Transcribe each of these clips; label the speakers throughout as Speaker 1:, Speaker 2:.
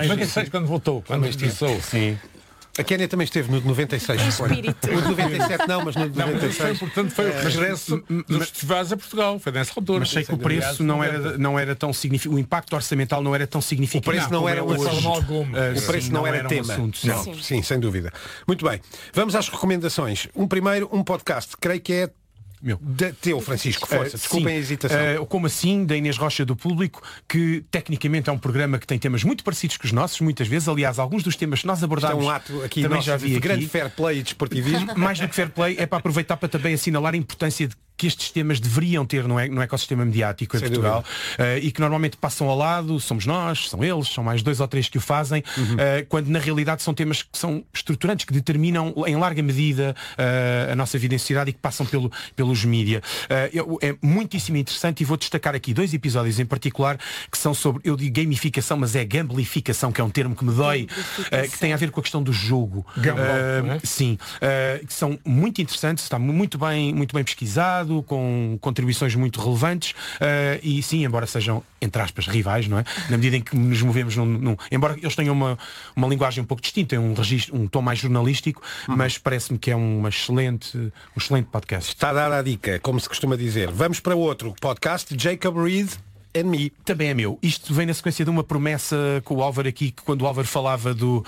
Speaker 1: 96 quando voltou, quando começou.
Speaker 2: Sim.
Speaker 3: A Kénia também esteve no de 96. O de 97 não, mas no de 96.
Speaker 1: Portanto, foi o regresso dos festivais a Portugal. Foi nessa altura.
Speaker 2: Mas sei que o preço não era tão significativo. O impacto orçamental não era tão significativo.
Speaker 3: O preço não era
Speaker 1: o
Speaker 3: preço não era tema.
Speaker 2: Assunto,
Speaker 3: sim, sem dúvida. Muito bem. Vamos às recomendações. Primeiro, um podcast. Creio que é teu, Francisco, força, desculpem a hesitação.
Speaker 2: Como assim, da Inês Rocha do Público, que tecnicamente é um programa que tem temas muito parecidos com os nossos, muitas vezes, aliás, alguns dos temas que nós abordámos.
Speaker 3: É um ato aqui
Speaker 2: também já vi
Speaker 3: de
Speaker 2: aqui.
Speaker 3: grande fair play e desportivismo.
Speaker 2: Mais do que fair play, é para aproveitar para também assinalar a importância de que estes temas deveriam ter no ecossistema mediático em Portugal, e que normalmente passam ao lado, somos nós, são eles, são mais 2 ou 3 que o fazem, quando na realidade são temas que são estruturantes, que determinam em larga medida a nossa vida em sociedade e que passam pelos mídia. É muitíssimo interessante, e vou destacar aqui 2 episódios em particular que são sobre, eu digo gamificação, mas é gamblificação, que é um termo que me dói, que tem a ver com a questão do jogo. Sim, que são muito interessantes, está muito bem pesquisado, com contribuições muito relevantes, e sim, embora sejam, entre aspas, rivais, não é? Na medida em que nos movemos embora eles tenham uma linguagem um pouco distinta, um tom mais jornalístico, mas parece-me que é um excelente podcast.
Speaker 3: Está dada a dica, como se costuma dizer. Vamos para outro podcast, Jacob Reed and Me.
Speaker 2: Também é meu. Isto vem na sequência de uma promessa com o Álvaro aqui, que quando o Álvaro falava do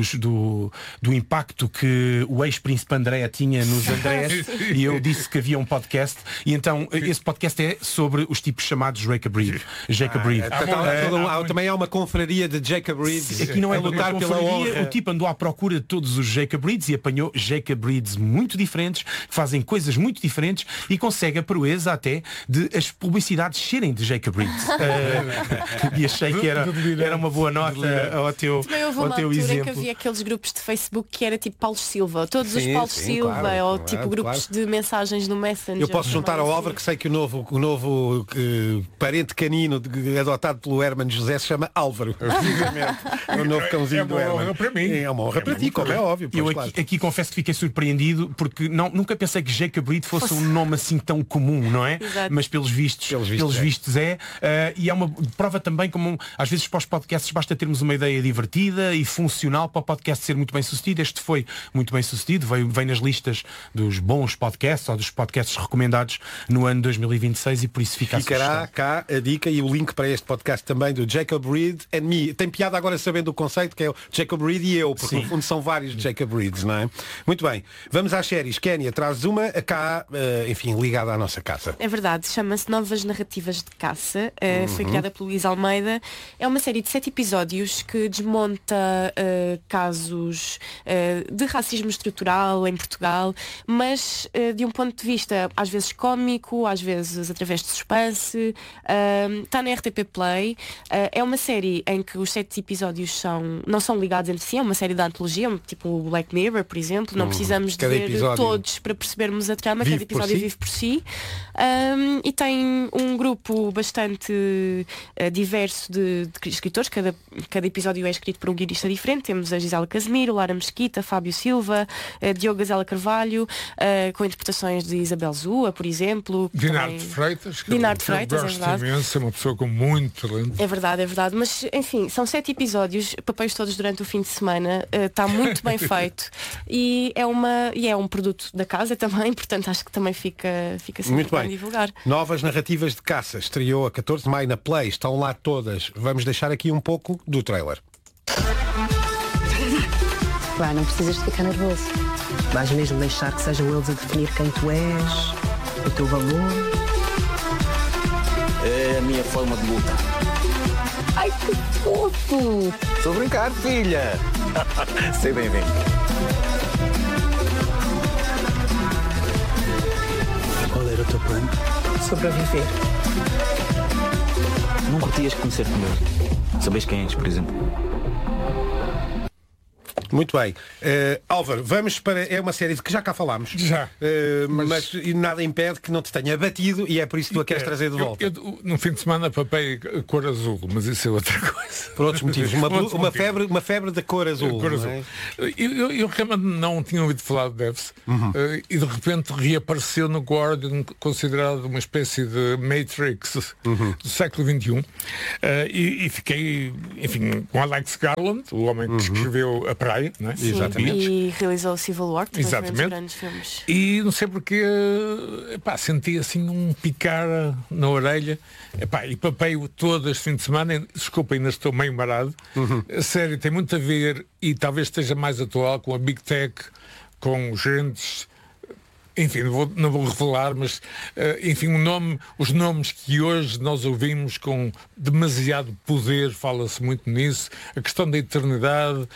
Speaker 2: impacto que o ex-príncipe André tinha nos Andrés, e eu disse que havia um podcast, e então esse podcast é sobre os tipos chamados Jacob Reed.
Speaker 3: Também há uma confraria de Jacob Reed.
Speaker 2: Aqui não é lutar pela honra. O tipo andou à procura de todos os Jacob Reeds e apanhou Jacob Reeds muito diferentes, que fazem coisas muito diferentes, e consegue a proeza até de as publicidades serem de Jacob Reed. E achei que era uma boa nota ao teu
Speaker 4: também houve uma altura
Speaker 2: exemplo.
Speaker 4: que havia aqueles grupos de Facebook que era tipo Paulo Silva, todos os Paulo Silva, claro, ou tipo grupos de mensagens no Messenger.
Speaker 3: Eu posso juntar ao Álvaro que sei que o novo parente canino adotado pelo Hermano José se chama Álvaro. É o novo cãozinho do Hermano. É uma honra para ti, como é óbvio.
Speaker 2: Eu aqui confesso que fiquei surpreendido, porque nunca pensei que Jacob Reed fosse um nome assim tão comum, não é?
Speaker 4: Exato.
Speaker 2: Mas pelos vistos é. E é uma prova também como às vezes para os podcasts basta termos uma ideia divertida e funcional para o podcast ser muito bem sucedido. Este foi muito bem sucedido, vem nas listas dos bons podcasts ou dos podcasts recomendados no ano 2026, e por isso
Speaker 3: ficará cá a dica e o link para este podcast também do Jacob Reed and Me. Tem piada agora sabendo o conceito que é o Jacob Reed e eu, porque no fundo são vários Jacob Reeds, não é? Muito bem, vamos às séries. Kénia, traz uma cá, enfim, ligada à nossa caça.
Speaker 4: É verdade, chama-se Novas Narrativas de Caça. Foi criada pelo Luís Almeida. É uma série de 7 episódios que desmonta casos de racismo estrutural em Portugal, mas de um ponto de vista às vezes cómico, às vezes através de suspense. Está na RTP Play. É uma série em que os 7 episódios não são ligados entre si, é uma série de antologia, tipo o Black Mirror, por exemplo. Não precisamos de ver todos para percebermos a trama. Cada episódio vive por si. E tem um grupo bastante diverso de escritores. Cada episódio é escrito por um guionista diferente. Temos a Gisela Casemiro, Lara Mesquita, Fábio Silva, Diogo Gazela Carvalho, com interpretações de Isabel Zua, por exemplo.
Speaker 1: Dinardo Freitas,
Speaker 4: é verdade.
Speaker 1: Imenso, é uma pessoa com muito talento.
Speaker 4: É verdade. Mas, enfim, são 7 episódios, papéis todos durante o fim de semana. Está muito bem feito. E é um produto da casa também, portanto acho que também fica sempre bem divulgar.
Speaker 3: Novas Narrativas de Caça estreou a 14 de maio na Play, estão lá todas. Vamos deixar aqui um pouco do trailer.
Speaker 5: Vai, não precisas de ficar nervoso. Vais mesmo deixar que sejam eles a definir quem tu és, o teu valor.
Speaker 6: É a minha forma de luta.
Speaker 5: Ai, que fofo!
Speaker 6: Estou a brincar, filha. Sei bem-vindo.
Speaker 5: Qual era o teu plano? Sobreviver.
Speaker 6: Não curtias conhecer-te melhor? Sabes quem és, por exemplo?
Speaker 3: Muito bem. Álvaro, vamos para... É uma série de que já cá falámos.
Speaker 1: Já.
Speaker 3: Mas nada impede que não te tenha batido e é por isso que tu a queres trazer de volta.
Speaker 1: Eu, no fim de semana papei cor azul, mas isso é outra coisa.
Speaker 3: Por outros motivos. Uma febre da cor azul.
Speaker 1: Cor azul. Eu realmente não tinha ouvido falar de Devs e de repente reapareceu no Guardian, considerado uma espécie de Matrix do século XXI. E fiquei, enfim, com Alex Garland, o homem que escreveu A Praia, não é?
Speaker 4: Sim, exatamente. E realizou Civil War, que
Speaker 1: exatamente.
Speaker 4: Grandes filmes.
Speaker 1: E não sei porque senti assim um picar na orelha. E papei todo este fim de semana. Desculpa, ainda estou meio marado. A série tem muito a ver, e talvez esteja mais atual, com a Big Tech, com os grandes... Enfim, não vou revelar, mas enfim, os nomes que hoje nós ouvimos com demasiado poder, fala-se muito nisso, a questão da eternidade,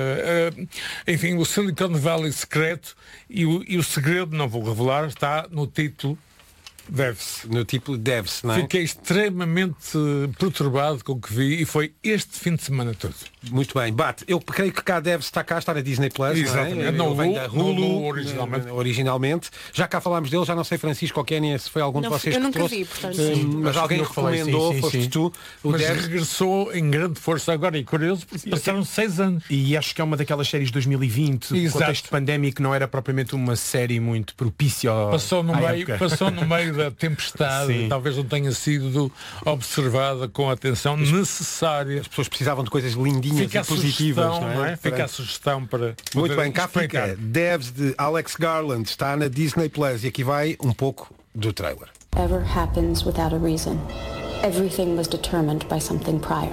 Speaker 1: enfim, o Silicon Valley secreto e o segredo, não vou revelar, está no título Devs.
Speaker 3: No tipo Devs, não é?
Speaker 1: Fiquei extremamente perturbado com o que vi e foi este fim de semana todo.
Speaker 3: Muito bem, Bate. Eu creio que cá Devs está na Disney Plus.
Speaker 1: Exatamente.
Speaker 3: Não vem da Hulu
Speaker 1: originalmente.
Speaker 3: Já cá falámos dele, já não sei, Francisco ou Kénia, se foi algum de vocês
Speaker 4: eu
Speaker 3: que
Speaker 4: nunca
Speaker 3: trouxe.
Speaker 4: Vi, portanto,
Speaker 3: mas alguém recomendou, foste tu.
Speaker 1: Mas regressou em grande força agora, e curioso, porque passaram 6 anos.
Speaker 2: E acho que é uma daquelas séries de 2020, o contexto pandémico não era propriamente uma série muito propícia
Speaker 1: Passou no meio da tempestade, talvez não tenha sido observada com a atenção necessária.
Speaker 3: As pessoas precisavam de coisas lindinhas e positivas, não é?
Speaker 1: Fica a sugestão para...
Speaker 3: Muito bem, cá fica Devs de Alex Garland, está na Disney Plus e aqui vai um pouco do trailer.
Speaker 7: Ever happens without a reason. Everything was determined by something prior.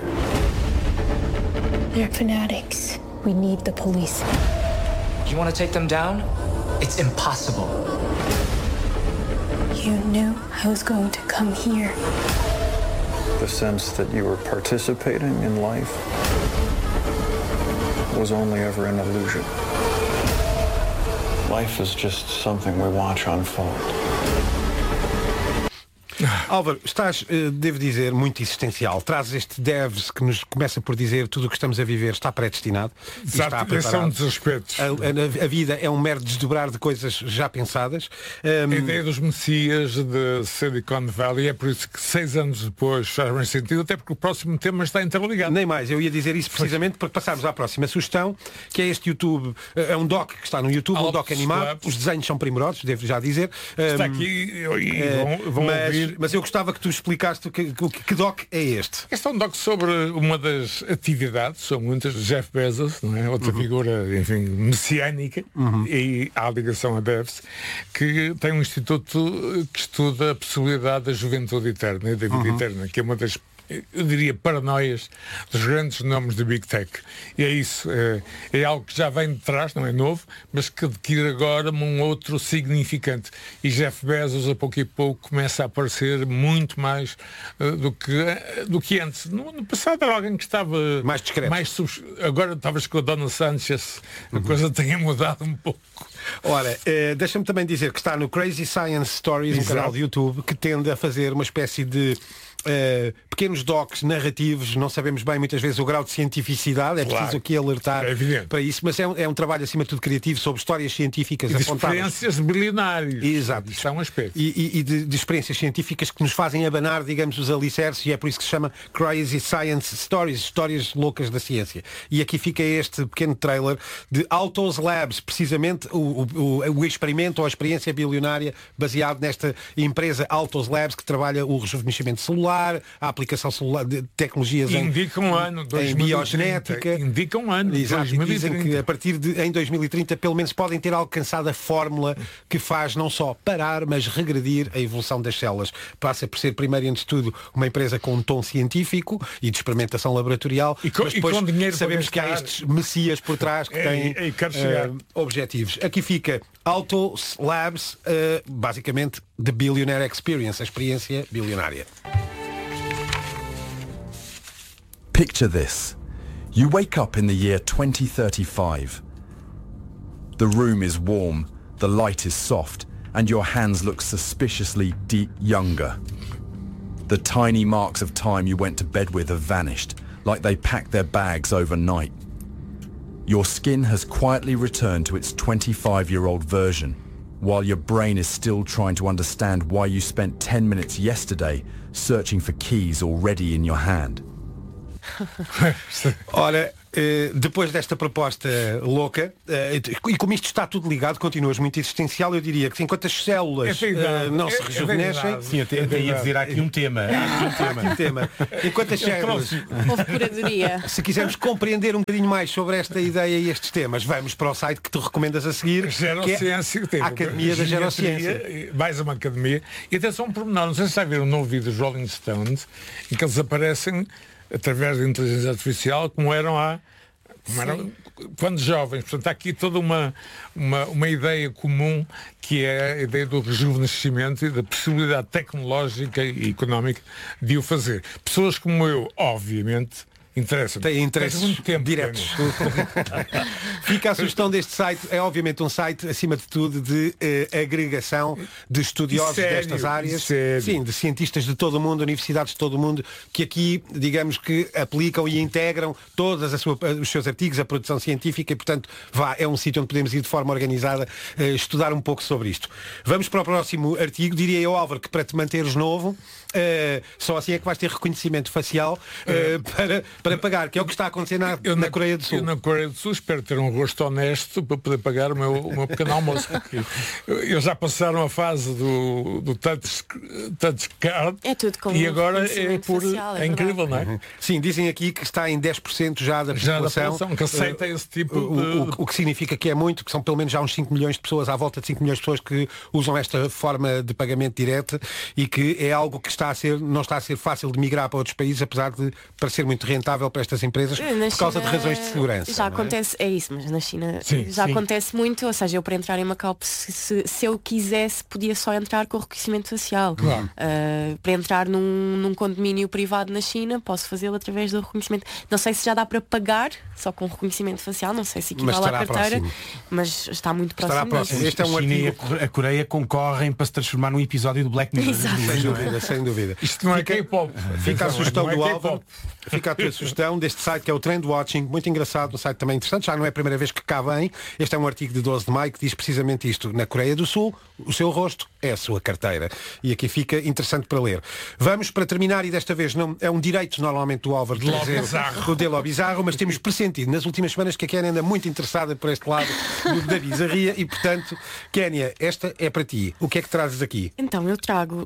Speaker 8: They're fanatics.
Speaker 7: We need the police.
Speaker 9: You want to take them down? It's impossible.
Speaker 8: You knew I was going to come here.
Speaker 10: The sense that you were participating in life was only ever an illusion. Life is just something we watch unfold.
Speaker 3: Álvaro, estás, devo dizer, muito existencial. Trazes este Devs que nos começa por dizer tudo o que estamos a viver está predestinado.
Speaker 1: Exato, está preparado. São dos aspectos.
Speaker 3: A vida é um mero desdobrar de coisas já pensadas.
Speaker 1: A ideia dos Messias de Silicon Valley é por isso que 6 anos depois faz mais sentido, até porque o próximo tema está interligado.
Speaker 3: Nem mais, eu ia dizer isso precisamente para passarmos à próxima sugestão, que é este YouTube, é um doc que está no YouTube, um doc animado. Os desenhos são primorosos, devo já dizer.
Speaker 1: Está aqui e vão ouvir.
Speaker 3: Mas eu gostava que tu explicaste que doc é este.
Speaker 1: Este é um doc sobre uma das atividades, são muitas, Jeff Bezos, não é? Outra figura, enfim, messiânica, e há a ligação a Devs, que tem um instituto que estuda a possibilidade da juventude eterna e da vida eterna, que é uma das, eu diria, paranoias dos grandes nomes de Big Tech. E é isso, é algo que já vem de trás, não é novo, mas que adquire agora um outro significante. E Jeff Bezos, a pouco e pouco, começa a aparecer muito mais do que antes. No passado era alguém que estava
Speaker 3: mais discreto.
Speaker 1: Agora, talvez com a Dona Sanchez, a coisa tenha mudado um pouco.
Speaker 3: Ora, deixa-me também dizer que está no Crazy Science Stories, um canal de YouTube, que tende a fazer uma espécie de pequenos docs narrativos, não sabemos bem muitas vezes o grau de cientificidade, é preciso aqui alertar para isso, mas é um trabalho acima de tudo criativo sobre histórias científicas apontadas.
Speaker 1: Experiências de bilionários.
Speaker 3: Exato.
Speaker 1: Isso é um aspecto.
Speaker 3: E de experiências científicas que nos fazem abanar, digamos, os alicerces, e é por isso que se chama Crazy Science Stories, histórias loucas da ciência. E aqui fica este pequeno trailer de Altos Labs, precisamente o experimento ou a experiência bilionária baseado nesta empresa Altos Labs, que trabalha o rejuvenescimento celular, a aplicação celular de tecnologias em biogenética.
Speaker 1: Indica um ano.
Speaker 3: Exato, e dizem que a partir de em 2030 pelo menos podem ter alcançado a fórmula que faz não só parar, mas regredir a evolução das células. Passa por ser primeiro, antes de tudo, uma empresa com um tom científico e de experimentação laboratorial, mas depois
Speaker 1: com dinheiro
Speaker 3: sabemos que há estes messias por trás que têm objetivos. Aqui fica Altos Labs, basicamente The Billionaire Experience, a experiência bilionária.
Speaker 11: Picture this. You wake up in the year 2035. The room is warm, the light is soft, and your hands look suspiciously younger. The tiny marks of time you went to bed with have vanished, like they packed their bags overnight. Your skin has quietly returned to its 25-year-old version, while your brain is still trying to understand why you spent 10 minutes yesterday searching for keys already in your hand.
Speaker 3: Ora, depois desta proposta louca, e como isto está tudo ligado, continuas muito existencial, eu diria que enquanto as células não se rejuvenescem...
Speaker 2: Sim, até ia dizer, há aqui um tema.
Speaker 3: Enquanto as células...
Speaker 4: Houve curadoria.
Speaker 3: Se quisermos compreender um bocadinho mais sobre esta ideia e estes temas, vamos para o site que tu recomendas a seguir,
Speaker 1: Gerociência,
Speaker 3: que é a Academia da Gerociência.
Speaker 1: Mais uma academia. E atenção, um pormenor, não sei se está a ver um novo vídeo dos Rolling Stones, em que eles aparecem através da inteligência artificial como eram quando jovens. Portanto, há aqui toda uma ideia comum, que é a ideia do rejuvenescimento e da possibilidade tecnológica e económica de o fazer. Pessoas como eu, obviamente,
Speaker 3: tem interesses
Speaker 1: muito tempo
Speaker 3: diretos. Fica a sugestão deste site. É obviamente um site, acima de tudo, de agregação de estudiosos destas áreas. Sim, de cientistas de todo o mundo, universidades de todo o mundo, que aqui, digamos que aplicam e integram todos os seus artigos, a produção científica, e portanto é um sítio onde podemos ir de forma organizada estudar um pouco sobre isto. Vamos para o próximo artigo. Diria eu, Álvaro, que para te manteres novo, só assim é que vais ter reconhecimento facial para pagar, que é o que está a acontecer na Coreia do Sul.
Speaker 1: Eu na Coreia do Sul espero ter um rosto honesto para poder pagar o meu pequeno almoço. Eu já passaram a fase do touch card,
Speaker 4: é tudo com
Speaker 1: e agora
Speaker 4: facial,
Speaker 1: é incrível, não é?
Speaker 3: Sim, dizem aqui que está em 10% já da população
Speaker 1: que aceita esse tipo
Speaker 3: o que significa que é muito, que são pelo menos já uns 5 milhões de pessoas, à volta de 5 milhões de pessoas que usam esta forma de pagamento direto, e que é algo que não está a ser fácil de migrar para outros países, apesar de parecer muito rentável para estas empresas por causa de razões de segurança.
Speaker 4: Já acontece, é isso, mas na China acontece muito, ou seja, eu para entrar em Macau, se eu quisesse, podia só entrar com o reconhecimento facial.
Speaker 1: Claro.
Speaker 4: Para entrar num condomínio privado na China, posso fazê-lo através do reconhecimento. Não sei se já dá para pagar só com reconhecimento facial, não sei se equivale à carteira, mas está muito próximo.
Speaker 3: Este é um
Speaker 2: China e a Coreia concorrem para se transformar num episódio do Black Mirror.
Speaker 3: Sem dúvida.
Speaker 1: Isto não é K-pop.
Speaker 3: Fica a sugestão do Álvaro. Fica a tua sugestão deste site, que é o Trend Watching, muito engraçado, um site também interessante, já não é a primeira vez que cá vem. Este é um artigo de 12 de maio que diz precisamente isto. Na Coreia do Sul, o seu rosto é a sua carteira. E aqui fica interessante para ler. Vamos para terminar, e desta vez não é um direito normalmente do Álvaro de trazer o dele ao bizarro, mas temos pressentido nas últimas semanas que a Kénia anda muito interessada por este lado da bizarria, e portanto, Kénia, esta é para ti. O que é que trazes aqui?
Speaker 4: Então, eu trago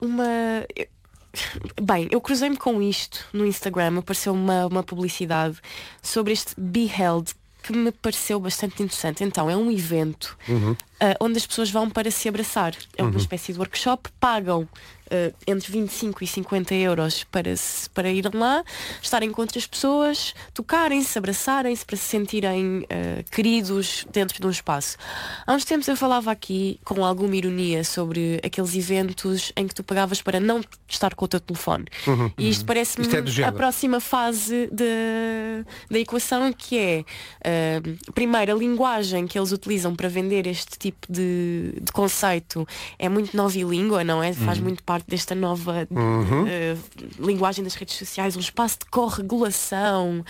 Speaker 4: Bem, eu cruzei-me com isto no Instagram, apareceu uma publicidade sobre este Beheld, que me pareceu bastante interessante. Então, é um evento onde as pessoas vão para se abraçar. É uma espécie de workshop, pagam entre 25 e 50 euros para irem lá, estarem com outras pessoas, tocarem-se, abraçarem-se, para se sentirem queridos dentro de um espaço. Há uns tempos eu falava aqui com alguma ironia sobre aqueles eventos em que tu pagavas para não estar com o teu telefone. E isto parece-me a próxima fase da equação, que é primeiro, a linguagem que eles utilizam para vender este tipo de conceito é muito novilíngua, não é? Faz muito parte desta nova linguagem das redes sociais, um espaço de corregulação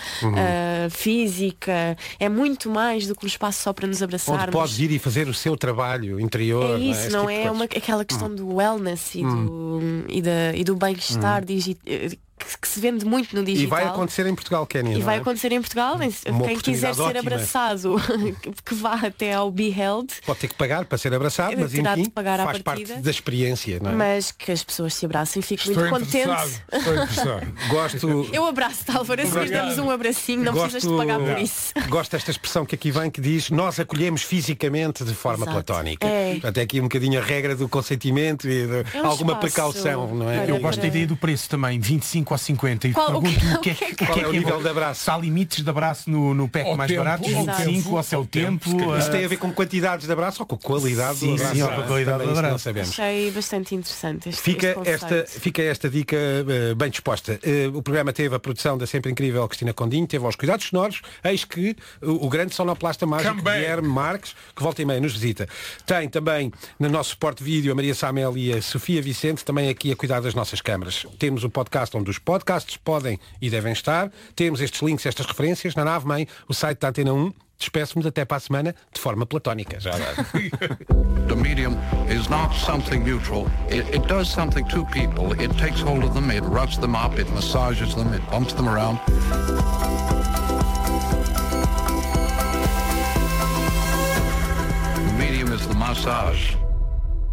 Speaker 4: física, é muito mais do que um espaço só para nos abraçarmos.
Speaker 3: Onde podes ir e fazer o seu trabalho interior.
Speaker 4: É isso, não é? Aquela questão do wellness e do bem-estar que se vende muito no digital.
Speaker 3: E vai acontecer em Portugal, Kénia.
Speaker 4: E vai acontecer em Portugal. Quem quiser ser abraçado, que vá até ao Beheld.
Speaker 3: Pode ter que pagar para ser abraçado, mas enfim, faz parte da experiência, não é?
Speaker 4: Mas que as pessoas se abracem, fico muito contente.
Speaker 3: Gosto.
Speaker 4: Eu abraço-te, Álvaro, a seguir damos um abracinho, não precisas de pagar por isso.
Speaker 3: Gosto desta expressão que aqui vem, que diz: nós acolhemos fisicamente de forma platónica. Até aqui um bocadinho a regra do consentimento e de alguma precaução, não é?
Speaker 2: Eu gosto da ideia do preço também, 25 ou 50, e pergunto-me qual é o nível de abraço. Se há limites de abraço no pack mais barato, 25 ou se é o tempo.
Speaker 3: Isso tem a ver com quantidades de abraço ou com qualidade do abraço?
Speaker 2: Sim, com a qualidade do abraço.
Speaker 4: Achei bastante interessante
Speaker 3: Fica esta dica bem disposta. O programa teve a produção da sempre incrível Cristina Condinho, teve aos cuidados sonoros, eis que o grande sonoplasta mágico Guilherme Marques, que volta e meia nos visita. Tem também no nosso suporte vídeo a Maria Samel e a Sofia Vicente, também aqui a cuidar das nossas câmaras. Temos um podcast onde os podcasts podem e devem estar. Temos estes links, estas referências na nave-mãe, o site da Antena 1. Despeço-me até para a semana de forma platónica. Já
Speaker 12: The medium is not something neutral. It does something to people. It takes hold of them, it roughs them up, it massages them, it bumps them around. The medium is the massage.